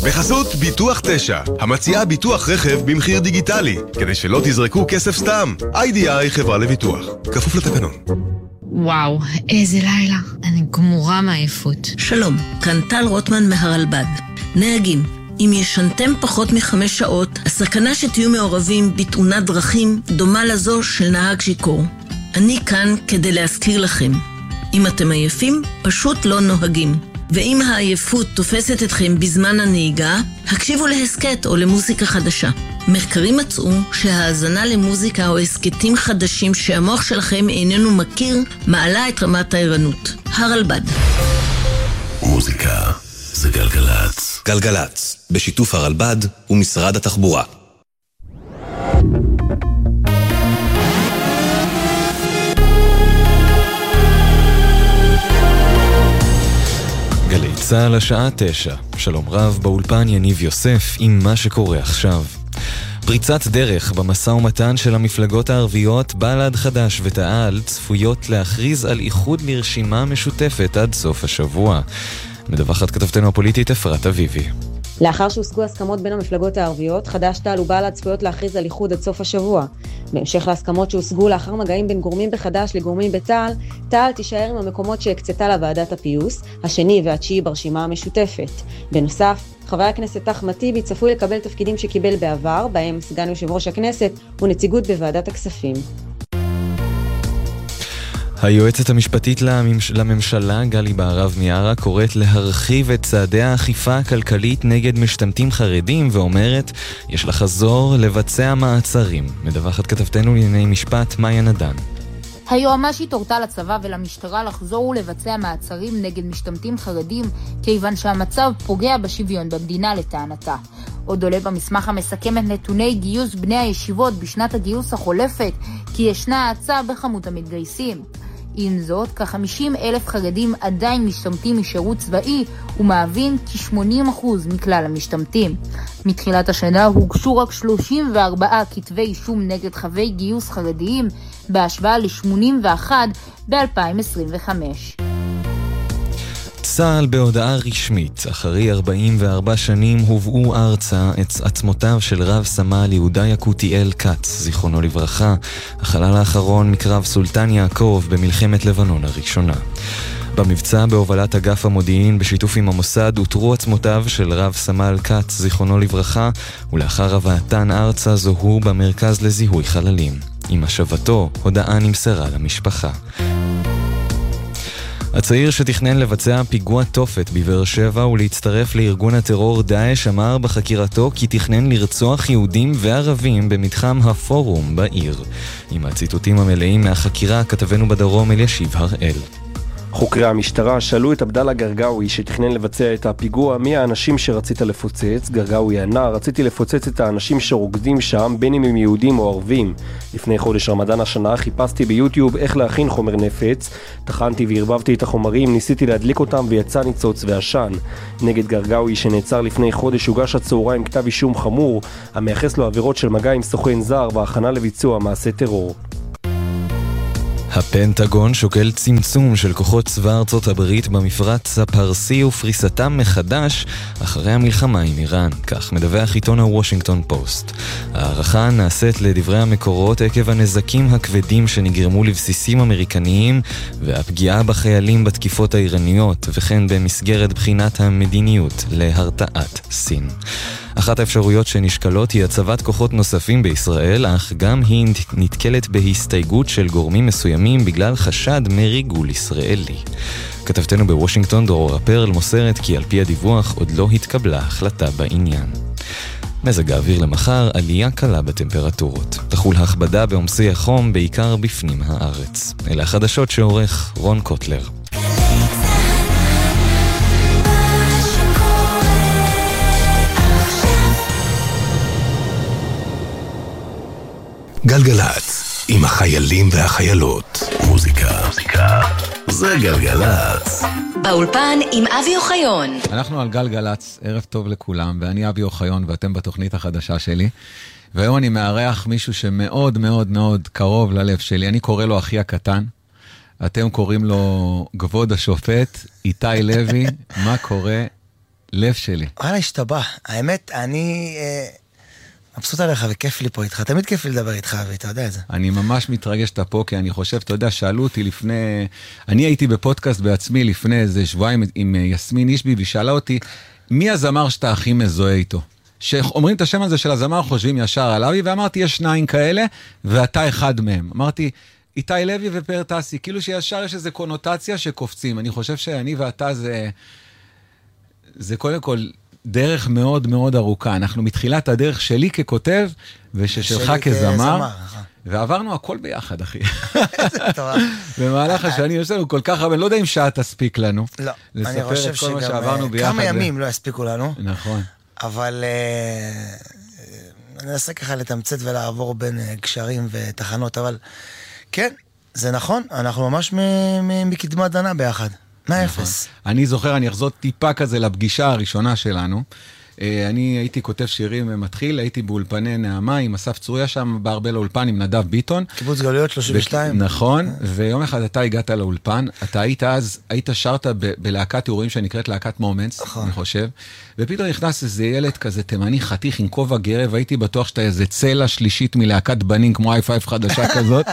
בחסות ביטוח 9, המציעה ביטוח רכב במחיר דיגיטלי, כדי שלא תזרקו כסף סתם. IDI חברה לביטוח, כפוף לתקנון. וואו, איזה לילה. אני גמורה מעייפות. שלום, כאן טל רוטמן מהרלב"ד. נהגים, אם ישנתם פחות מ5 שעות, הסכנה שתהיו מעורבים בתאונת דרכים דומה לזו של נהג שיכור. אני כאן כדי להזכיר לכם. אם אתם עייפים, פשוט לא נוהגים. ואם העייפות תופסת אתכם בזמן הנהיגה, הקשיבו להסקט או למוזיקה חדשה. מחקרים מצאו שההאזנה למוזיקה או הסקטים חדשים שהמוח שלכם איננו מכיר, מעלה את רמת הערנות. הרלב"ד. מוזיקה זה גלגלץ. גלגלץ, בשיתוף הרלב"ד ומשרד התחבורה. גלי צהל השעה 9. שלום רב, באולפן יניב יוסף עם מה שקורה עכשיו. פריצת דרך במשא ומתן של המפלגות הערביות, בל"ד, חד"ש ותע"ל צפויות להכריז על איחוד לרשימה משותפת עד סוף השבוע. מדווחת כתבתנו הפוליטית אפרת אביבי. לאחר שהושגו הסכמות בין המפלגות הערביות, חד"ש, תע"ל ובל"ד צפויות להכריז על איחוד עד סוף השבוע. בהמשך להסכמות שהושגו לאחר מגעים בין גורמים בחד"ש לגורמים בתע"ל, תע"ל תישאר עם המקומות שהקצתה לוועדת הפיוס, השני והתשיעי ברשימה המשותפת. בנוסף, חבר הכנסת אחמד טיבי צפוי לקבל תפקידים שקיבל בעבר, בהם סגן יושב ראש הכנסת ונציגות בוועדת הכספים. היועצת המשפטית לממשלה גלי בהרב מיארה קוראת להרחיב את צעדי האכיפה הכלכלית נגד משתמטים חרדים ואומרת יש לחזור לבצע מעצרים. מדווחת כתבתנו לענייני משפט מאיה נדן. היועמ"שית הורתה לצבא ולמשטרה לחזור ולבצע מעצרים נגד משתמטים חרדים כיוון שהמצב פוגע בשוויון במדינה לטענתה. עוד עולה במסמך המסכם את נתוני גיוס בני הישיבות בשנת הגיוס החולפת כי ישנה האצה בכמות המתגייסים. עם זאת, כ-50,000 חרדים עדיין משתמטים משירות צבאי ומהווים כ-80% מכלל המשתמטים. מתחילת השנה הוגשו רק 34 כתבי אישום נגד חבי גיוס חרדיים בהשוואה ל-81 ב-2025. צה"ל בהודעה רשמית, אחרי 44 שנים הובאו ארצה את עצמותיו של רב סמל יהודה יקותיאל קץ, זיכרונו לברכה, החלל האחרון מקרב סולטן יעקב במלחמת לבנון הראשונה. במבצע בהובלת אגף המודיעין בשיתוף עם המוסד הותרו עצמותיו של רב סמל קץ, זיכרונו לברכה, ולאחר הבאתן ארצה זוהו במרכז לזיהוי חללים. עם השבתו, הודעה נמסרה למשפחה. הצעיר שתכנן לבצע פיגוע תופת בבאר שבע ולהצטרף לארגון הטרור דאעש אמר בחקירתו כי תכנן לרצוח יהודים וערבים במתחם הפורום בעיר. עם הציטוטים המלאים מהחקירה כתבנו בדרום אלישיב הראל. חוקרי המשטרה שאלו את עבדאללה גרגאוי שתכנן לבצע את הפיגוע מי האנשים שרצית לפוצץ. גרגאוי ענה, רציתי לפוצץ את האנשים שרוקדים שם בין אם הם יהודים או ערבים. לפני חודש רמדאן השנה חיפשתי ביוטיוב איך להכין חומר נפץ, טחנתי והרבבתי את החומרים, ניסיתי להדליק אותם ויצא ניצוץ ועשן. נגד גרגאוי שנעצר לפני חודש הוגש הצהריים כתב אישום חמור המייחס לו עבירות של מגע עם סוכן זר והכנה לביצוע מעשה טרור. הפנטגון שוקל צמצום של כוחות צבא ארצות הברית במפרץ הפרסי ופריסתם מחדש אחרי המלחמה עם איראן, כך מדווח עיתון הוושינגטון פוסט. הערכה נעשית לדברי המקורות עקב הנזקים הכבדים שנגרמו לבסיסים אמריקניים והפגיעה בחיילים בתקיפות האיראניות, וכן במסגרת בחינת המדיניות להרתעת סין. אחת האפשרויות שנשקלות היא הצבת כוחות נוספים בישראל, אך גם היא נתקלת בהסתייגות של גורמים מסוימים בגלל חשד מריגול ישראלי. כתבתנו בוושינגטון דרורה פרל מוסרת כי על פי הדיווח עוד לא התקבלה החלטה בעניין. מזג האוויר למחר, עלייה קלה בטמפרטורות. תחול הכבדה בעומסי החום בעיקר בפנים הארץ. אלה החדשות שעורך רון קוטלר. גלגלץ, עם החיילים והחיילות. מוזיקה זה גלגלץ. באולפן עם אבי אוחיון. אנחנו על גלגלץ, ערב טוב לכולם, ואני אבי אוחיון ואתם בתוכנית החדשה שלי. והיום אני מארח מישהו שמאוד מאוד מאוד קרוב ללב שלי. אני קורא לו אחי הקטן. אתם קוראים לו כבוד השופט איתי לוי. מה קורה? לב שלי. וואלה, השתבח. האמת, אני מבסוט עליך וכיף לי פה איתך. תמיד כיף לי לדבר איתך, ואתה יודע את זה. אני ממש מתרגש שאתה פה, כי אני חושב, אתה יודע, שאלו אותי לפני... אני הייתי בפודקאסט בעצמי לפני איזה שבועיים עם יסמין אישבי, והיא שאלה אותי, מי הזמר שאתה הכי מזוהה איתו? שאומרים את השם הזה של הזמר, חושבים ישר עליו, ואמרתי, יש שניים כאלה, ואתה אחד מהם. אמרתי, איתי לוי ופאר טסי, כאילו שישר יש איזו קונוטציה שקופצים. אני חושב שאני ואתה זה קודם כל דרך מאוד מאוד ארוכה. אנחנו מתחילת הדרך שלי ככותב, וששלך כזמר, ועברנו הכל ביחד, אחי. במהלך השנים יש לנו כל כך הרבה, לא יודע אם שעה תספיק לנו. לא, אני חושב שגם כמה ימים לא יספיקו לנו. נכון. אבל אני אנסה ככה לתמצת ולעבור בין קשרים ותחנות, אבל כן, זה נכון, אנחנו ממש מקדמת דנה ביחד. מהאפס. אני זוכר, אני אחזור טיפה כזה לפגישה הראשונה שלנו. אני הייתי כותב שירים מתחיל, הייתי באולפני נעמה עם אסף צרויה שם בהרבה לאולפן עם נדב ביטון. קיבוץ גלויות 32. נכון, ויום אחד אתה הגעת לאולפן, אתה היית אז, היית שרת בלהקת אירועים שנקראת להקת מומנטס, אני חושב, ופתאום נכנס איזה ילד כזה תימני חתיך עם כובע גרב, הייתי בטוח שאתה איזה צלע שלישית מלהקת בנים כמו i5 חדשה כזאת.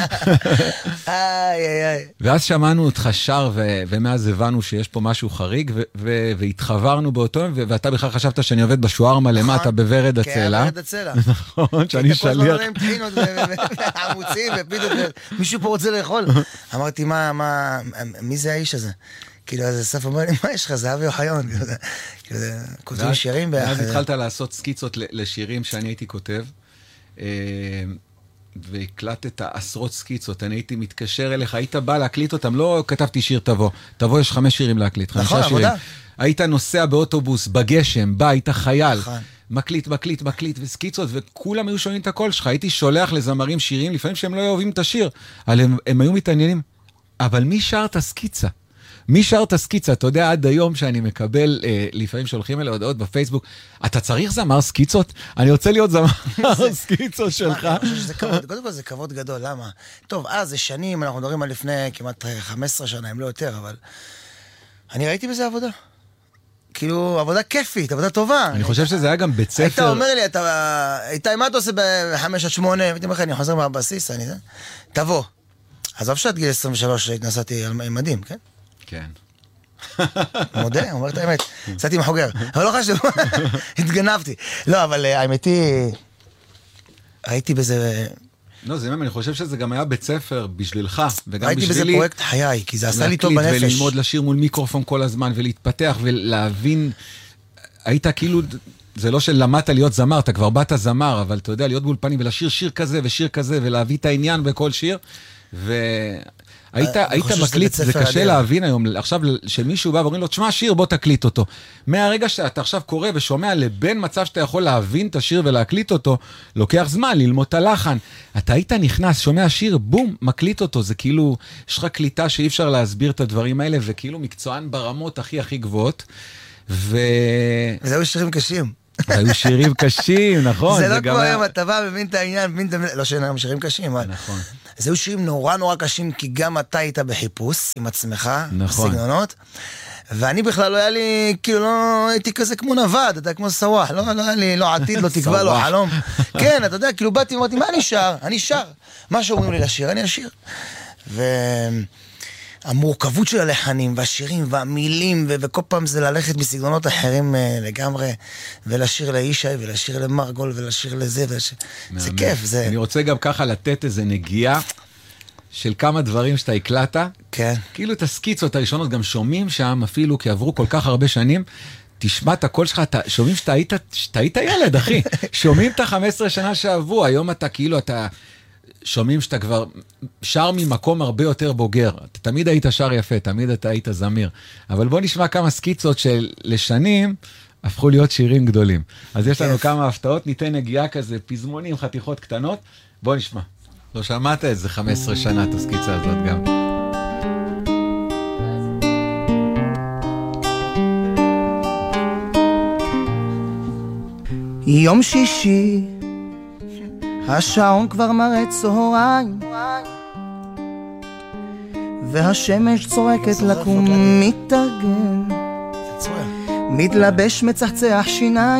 ואז שמענו אותך שר, ומאז הבנו שיש פה משהו חריג, והתחברנו באותו, ואתה בכלל חשבת שאני עובד בשוארמה למטה בוורד הצלע. כן, בוורד הצלע. נכון, שאני שליח. אתה כל הזמן טחינות ועמוצים, ופתאום מישהו פה רוצה לאכול. אמרתי, מי זה האיש הזה? כאילו, אז אסף אומר לי, מה יש לך? זה אבי אוחיון. כותבים שירים ביחד. ואז התחלת לעשות סקיצות לשירים שאני הייתי כותב, והקלטת עשרות סקיצות, אני הייתי מתקשר אליך, היית בא להקליט אותם, לא כתבתי שיר תבוא, תבוא יש 5 שירים להקליט, 5 שירים. נכון, עבודה. היית נוסע באוטובוס, בגשם, בא, היית חייל, מקליט וסקיצות, וכולם היו שומעים את הקול שלך, הייתי שולח לזמרים שירים, לפעמים שהם לא אוהבים את השיר, אבל הם היו מתעניינים, אבל מי שר את הסקיצה? מי שר את הסקיצה? אתה יודע, עד היום שאני מקבל, לפעמים שולחים אלה הודעות בפייסבוק, אתה צריך זמר סקיצות? אני רוצה להיות זמר סקיצות שלך. אני חושב שזה כבוד, קודם כל זה כבוד גדול, למה? טוב, זה שנים, אנחנו מדברים על לפני כמעט 15 שנה, אם לא יותר, אבל אני ראיתי בזה עבודה. כאילו, עבודה כיפית, עבודה טובה. אני חושב שזה היה גם בית ספר. היית אומר לי, איתי, מה אתה עושה ב-5-8? הייתי אומר לך, אני חוזר מהבסיס, תבוא. עזוב שעד גיל 23 התנסעתי עם מדים, כן? כן. מודה, אומר את האמת. יצאתי מחוגר. אבל לא חשוב, התגנבתי. לא, אבל האמת היא, ראיתי בזה... לא, זה אני חושב שזה גם היה בית ספר בשבילך, וגם ראיתי בשבילי. בזה פרויקט חיי, כי זה עשה לי טוב בנפש. וללמוד לשיר מול מיקרופון כל הזמן, ולהתפתח ולהבין, היית כאילו, זה לא שלמדת להיות זמר, אתה כבר באת זמר, אבל אתה יודע, להיות באולפנים ולשיר שיר כזה ושיר כזה, ולהביא את העניין בכל שיר, היית מקליט, זה קשה להבין היום, עכשיו שמישהו בא ואומרים לו, תשמע שיר, בוא תקליט אותו. מהרגע שאתה עכשיו קורא ושומע לבין מצב שאתה יכול להבין את השיר ולהקליט אותו, לוקח זמן ללמוד את הלחן. אתה היית נכנס, שומע שיר, בום, מקליט אותו. זה כאילו, יש לך קליטה שאי אפשר להסביר את הדברים האלה, וכאילו מקצוען ברמות הכי גבוהות. וזהו שירים קשים. היו שירים קשים, נכון. זה לא כמו היום, אתה בא, מבין את העניין, לא שאינם שירים קשים, אבל... נכון. אז היו שירים נורא קשים, כי גם אתה היית בחיפוש עם עצמך, נכון. בסגנונות, ואני בכלל לא היה לי, כאילו לא הייתי כזה כמו נווד, אתה כמו סוואח, לא היה לי, לא עתיד, לא תקווה, לא חלום. כן, אתה יודע, כאילו באתי ואמרתי, מה אני שר? אני שר. מה שאומרים לי לשיר, אני אשיר. והמורכבות של הלחנים, והשירים, והמילים, וכל פעם זה ללכת בסגנונות אחרים לגמרי, ולשיר לאישי, ולשיר למרגול, ולשיר לזה, זה כיף. אני רוצה גם ככה לתת איזה נגיעה, של כמה דברים שאתה הקלטת, כן. כאילו את הסקיצות הראשונות גם שומעים שם, אפילו כי עברו כל כך הרבה שנים, תשמע את הקול שלך, שומעים שאתה היית ילד, אחי. שומעים את ה-15 שנה שעברו, היום אתה כאילו, שומעים שאתה כבר שר ממקום הרבה יותר בוגר. אתה תמיד היית שר יפה, תמיד אתה היית זמיר. אבל בוא נשמע כמה סקיצות של לשנים, הפכו להיות שירים גדולים. אז יש לנו כמה הפתעות, ניתן נגיעה כזה, פזמונים, חתיכות קטנות. בוא נשמע. לא שמעת את זה 15 שנה, את הסקיצה הזאת גם. יום שישי, השעון כבר מראה צהריים, והשמש צורקת לקום מתארגן, מתלבש מצחצח שיניים